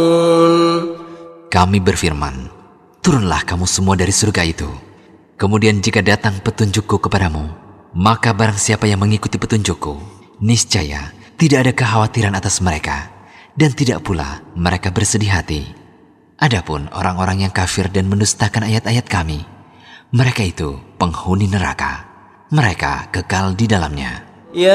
Kami berfirman, turunlah kamu semua dari surga itu. Kemudian jika datang petunjukku kepadamu, maka barang siapa yang mengikuti petunjukku, niscaya tidak ada kekhawatiran atas mereka, dan tidak pula mereka bersedih hati. Adapun orang-orang yang kafir dan mendustakan ayat-ayat kami, mereka itu penghuni neraka, mereka kekal di dalamnya.